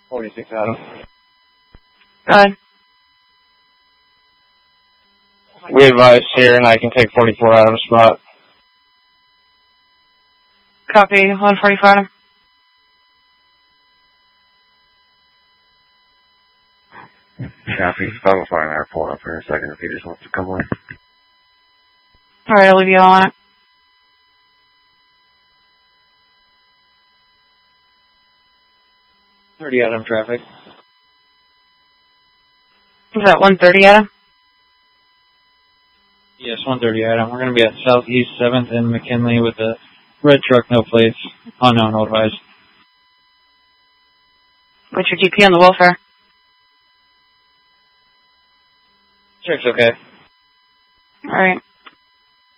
46 Adam. Go ahead. We advise here, and I can take 44 Adam spot. Copy, 145 Adam. Copy. I'll fire an airport up here in a second if he just wants to come in. Alright, I'll leave you all on it. .30 Adam traffic. Is that 130 Adam? Yes, 130 Adam. We're going to be at Southeast 7th and McKinley with a red truck, no plates. Unknown, no advice. What's your DP on the welfare? Check's okay. Alright.